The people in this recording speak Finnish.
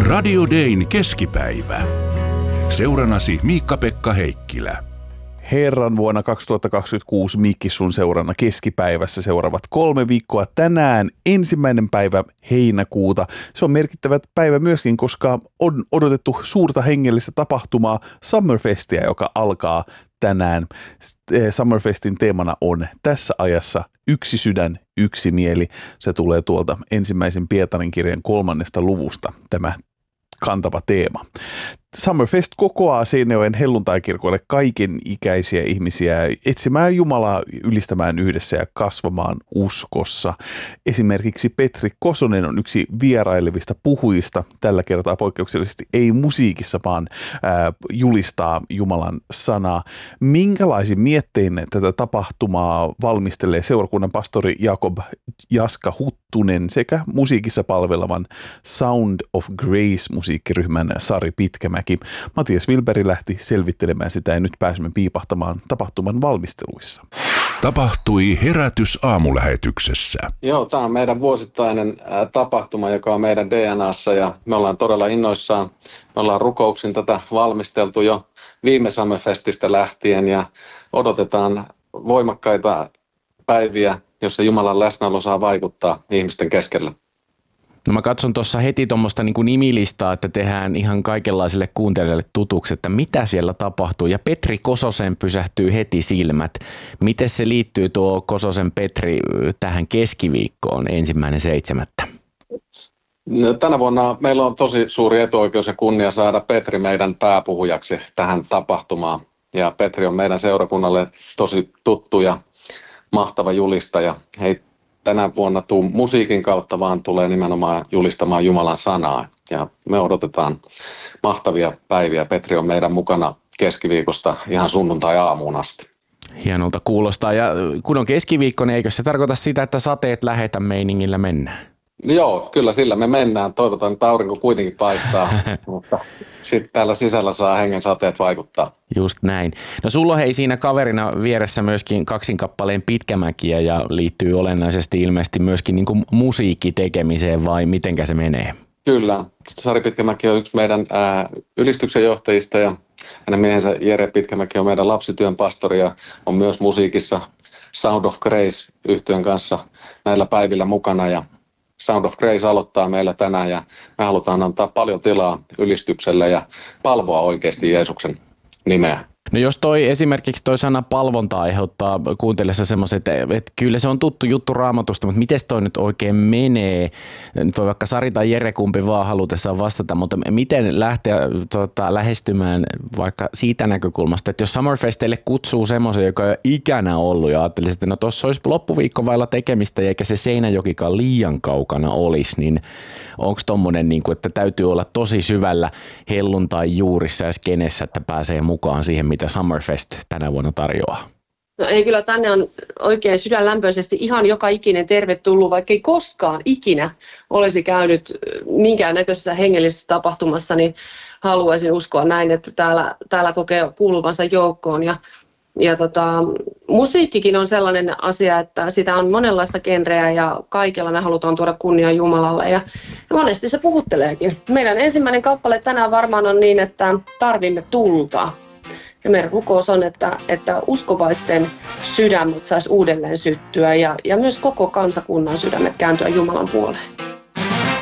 Radio Dayn keskipäivä. Seurannasi Miikka-Pekka Heikkilä. Herran vuonna 2026 Mikki sun seurana keskipäivässä seuraavat 3 viikkoa. Tänään 1. päivä heinäkuuta. Se on merkittävä päivä myöskin, koska on odotettu suurta hengellistä tapahtumaa Summerfestia, joka alkaa tänään. Summerfestin teemana on tässä ajassa yksi sydän, yksi mieli. Se tulee tuolta ensimmäisen Pietarin kirjan 3. luvusta tämä kantava teema. Summerfest kokoaa Seinäjoen helluntaikirkolle kaiken ikäisiä ihmisiä etsimään Jumalaa, ylistämään yhdessä ja kasvamaan uskossa. Esimerkiksi Petri Kosonen on yksi vierailevista puhujista, tällä kertaa poikkeuksellisesti ei musiikissa, vaan julistaa Jumalan sanaa. Minkälaisin miettein tätä tapahtumaa valmistelee seurakunnan pastori Jakob Jaska Huttunen sekä musiikissa palvelevan Sound of Grace musiikkiryhmän Sari Pitkämäki. Matias Wilberi lähti selvittelemään sitä ja nyt pääsemme piipahtamaan tapahtuman valmisteluissa. Tapahtui herätys aamulähetyksessä. Joo, tämä on meidän vuosittainen tapahtuma, joka on meidän DNAssa ja me ollaan todella innoissaan. Me ollaan rukouksin tätä valmisteltu jo viime Summerfestistä lähtien ja odotetaan voimakkaita päiviä, jossa Jumalan läsnäolo saa vaikuttaa ihmisten keskellä. No mä katson tuossa heti tuommoista niin kuin nimilistaa, että tehdään ihan kaikenlaisille kuuntelijoille tutuksi, että mitä siellä tapahtuu. Ja Petri Kososen pysähtyy heti silmät. Miten se liittyy tuo Kososen Petri tähän keskiviikkoon 1.7.? Tänä vuonna meillä on tosi suuri etuoikeus ja kunnia saada Petri meidän pääpuhujaksi tähän tapahtumaan. Ja Petri on meidän seurakunnalle tosi tuttu ja mahtava julistaja. Hei, tänä vuonna musiikin kautta, vaan tulee nimenomaan julistamaan Jumalan sanaa. Ja me odotetaan mahtavia päiviä. Petri on meidän mukana keskiviikosta ihan sunnuntai-aamuun asti. Hienolta kuulostaa. Ja kun on keskiviikko, niin eikö se tarkoita sitä, että sateet lähetä meiningillä mennään? Joo, kyllä sillä me mennään. Toivotaan, että aurinko kuitenkin paistaa, mutta sitten täällä sisällä saa hengen sateet vaikuttaa. Just näin. No sulla on hei siinä kaverina vieressä myöskin kaksinkappalein Pitkämäkiä ja liittyy olennaisesti ilmeisesti myöskin niin kuin musiikkitekemiseen vai mitenkä se menee? Kyllä. Sari Pitkämäki on yksi meidän ylistyksen johtajista ja hänen miehensä Jere Pitkämäki on meidän lapsityön pastori ja on myös musiikissa Sound of Grace -yhtyön kanssa näillä päivillä mukana ja Sound of Grace aloittaa meillä tänään ja me halutaan antaa paljon tilaa ylistykselle ja palvoa oikeasti Jeesuksen nimeä. No jos esimerkiksi toi sana palvonta aiheuttaa kuuntellessa semmoisen, että kyllä se on tuttu juttu Raamatusta, mutta miten toi nyt oikein menee? Nyt voi vaikka Sari tai Jere kumpi vaan halutessaan vastata, mutta miten lähteä lähestymään vaikka siitä näkökulmasta, että jos Summerfestille kutsuu semmoisen, joka ei ole ikänä ollut ja ajattelisi, että no tuossa olisi loppuviikko vailla tekemistä eikä se Seinäjokikaan liian kaukana olisi, niin onko tommonen, niin kuin, että täytyy olla tosi syvällä helluntai juurissa ja skenessä, että pääsee mukaan siihen, mitä Summerfest tänä vuonna tarjoaa? No ei, kyllä tänne on oikein sydänlämpöisesti ihan joka ikinen tervetullut, vaikka ei koskaan ikinä olisi käynyt minkäännäköisessä hengellisessä tapahtumassa, niin haluaisin uskoa näin, että täällä kokee kuuluvansa joukkoon. Ja musiikkikin on sellainen asia, että sitä on monenlaista genreä ja kaikella me halutaan tuoda kunnia Jumalalle ja monesti se puhutteleekin. Meidän ensimmäinen kappale tänään varmaan on niin, että tarvimme tulta. Ja meidän rukous on, että uskovaisten sydämet saisi uudelleen syttyä ja myös koko kansakunnan sydämet kääntyä Jumalan puoleen.